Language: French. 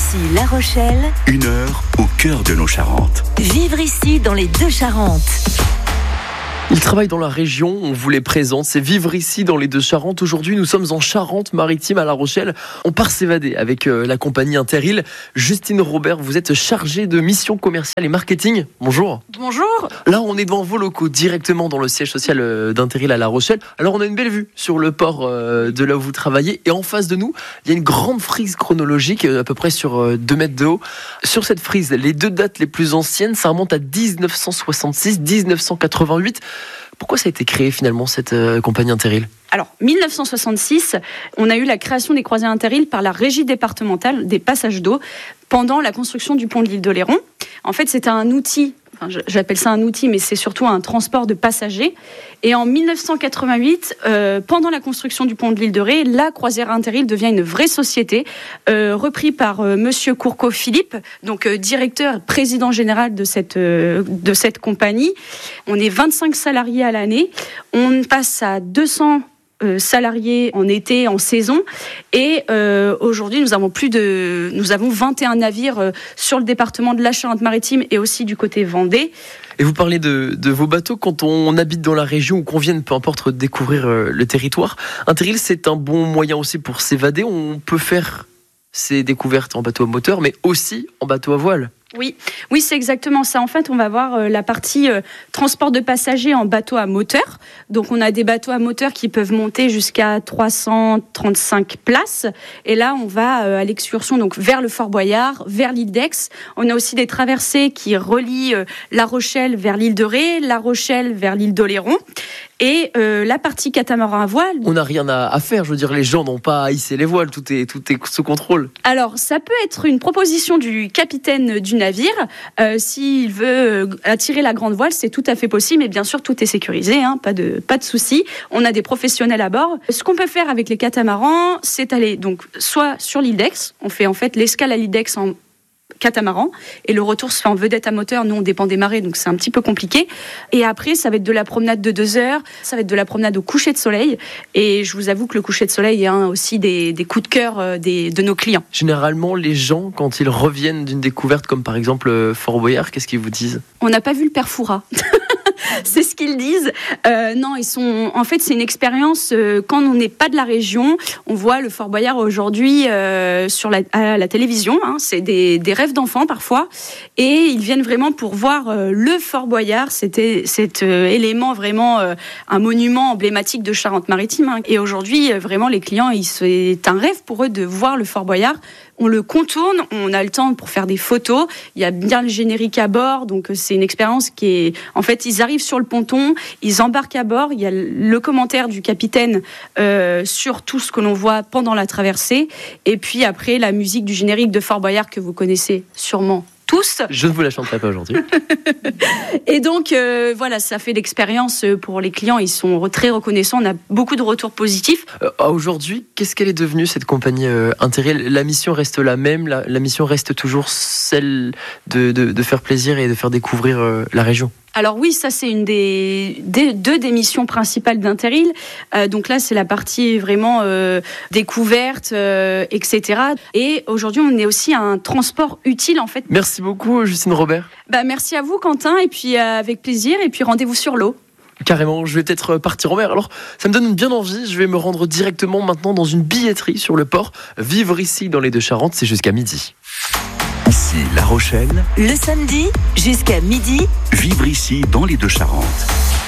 ici La Rochelle. 1 heure au cœur de nos Charentes. Vivre ici dans les deux Charentes. Il travaille dans la région, on vous les présente, c'est Vivre ici dans les deux Charentes. Aujourd'hui, nous sommes en Charente-Maritime à La Rochelle. On part s'évader avec la compagnie Interil. Justine Robert, vous êtes chargée de mission commerciale et marketing. Bonjour. Bonjour. Là, on est devant vos locaux, directement dans le siège social d'Interil à La Rochelle. Alors, on a une belle vue sur le port de là où vous travaillez. Et en face de nous, il y a une grande frise chronologique, à peu près sur 2 mètres de haut. Sur cette frise, les 2 dates les plus anciennes, ça remonte à 1966, 1988. Pourquoi ça a été créé finalement cette compagnie Interil ? Alors, 1966, on a eu la création des croisières Interil par la Régie départementale des passages d'eau pendant la construction du pont de l'île d'Oléron. En fait, c'était un outil, j'appelle ça un outil, mais c'est surtout un transport de passagers. Et en 1988, pendant la construction du pont de l'île de Ré, la croisière Interil devient une vraie société, repris par Monsieur Courcot-Philippe, donc directeur, président général de cette compagnie. On est 25 salariés à l'année. On passe à 200 salariés en été, en saison, et aujourd'hui nous avons 21 navires sur le département de la Charente-Maritime et aussi du côté Vendée. Et vous parlez de vos bateaux quand on habite dans la région ou qu'on vienne, peu importe, découvrir le territoire. Interil, c'est un bon moyen aussi pour s'évader. On peut faire ses découvertes en bateau à moteur, mais aussi en bateau à voile. Oui, c'est exactement ça. En fait, on va voir la partie transport de passagers en bateau à moteur. Donc, on a des bateaux à moteur qui peuvent monter jusqu'à 335 places. Et là, on va à l'excursion donc vers le Fort Boyard, vers l'île d'Aix. On a aussi des traversées qui relient La Rochelle vers l'île de Ré, La Rochelle vers l'île d'Oléron. Et la partie catamaran à voile. On n'a rien à faire, je veux dire, les gens n'ont pas à hisser les voiles, tout est sous contrôle. Alors, ça peut être une proposition du capitaine du navire. S'il veut attirer la grande voile, c'est tout à fait possible, mais bien sûr, tout est sécurisé, pas de souci. On a des professionnels à bord. Ce qu'on peut faire avec les catamarans, c'est aller donc soit sur l'île d'Aix, on fait en fait l'escale à l'île d'Aix en catamaran, et le retour se fait en vedette à moteur. Nous, on dépend des marées, donc c'est un petit peu compliqué. Et après, ça va être de la promenade de 2 heures, ça va être de la promenade au coucher de soleil. Et je vous avoue que le coucher de soleil est aussi des coups de cœur de nos clients. Généralement, les gens, quand ils reviennent d'une découverte, comme par exemple Fort Boyard, qu'est-ce qu'ils vous disent ? On n'a pas vu le père Fouras. C'est ce qu'ils disent. Non, en fait, c'est une expérience. Quand on n'est pas de la région, on voit le Fort Boyard aujourd'hui à la télévision. C'est des rêves d'enfants parfois, et ils viennent vraiment pour voir le Fort Boyard. C'était cet élément vraiment un monument emblématique de Charente-Maritime. Et aujourd'hui, vraiment, les clients, c'est un rêve pour eux de voir le Fort Boyard. On le contourne, on a le temps pour faire des photos. Il y a bien le générique à bord, donc c'est une expérience qui est... En fait, ils arrivent sur le ponton, ils embarquent à bord. Il y a le commentaire du capitaine sur tout ce que l'on voit pendant la traversée. Et puis après, la musique du générique de Fort Boyard que vous connaissez sûrement tous. Je ne vous la chanterai pas aujourd'hui. Et donc, voilà, ça fait l'expérience pour les clients. Ils sont très reconnaissants. On a beaucoup de retours positifs. Aujourd'hui, qu'est-ce qu'elle est devenue, cette compagnie Interil ? La mission reste la même. La mission reste toujours celle de faire plaisir et de faire découvrir la région. Alors oui, ça c'est une deux des missions principales d'Interil. Donc là, c'est la partie vraiment découverte, etc. Et aujourd'hui, on est aussi un transport utile en fait. Merci beaucoup, Justine Robert. Merci à vous, Quentin, et puis avec plaisir. Et puis rendez-vous sur l'eau. Carrément, je vais peut-être partir en mer. Alors, ça me donne bien envie. Je vais me rendre directement maintenant dans une billetterie sur le port. Vivre ici dans les deux Charentes, c'est jusqu'à midi. Ici La Rochelle. Le samedi, jusqu'à midi. Vivre ici dans les deux Charentes.